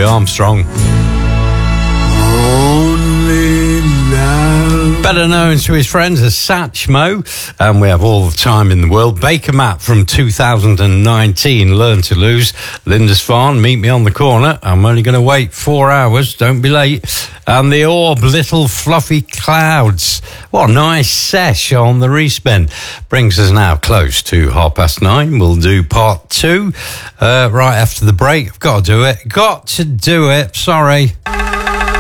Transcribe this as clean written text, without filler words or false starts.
Louis Armstrong. Only love. Better known to his friends as Satchmo, and we have all the time in the world. Baker Matt from 2019, Learn to Lose. Lindisfarne, Meet Me on the Corner. I'm only going to wait 4 hours, don't be late. And the Orb, Little Fluffy Clouds. What a nice sesh on the respin. Brings us now close to 9:30. We'll do part 2 right after the break. I've got to do it. Sorry.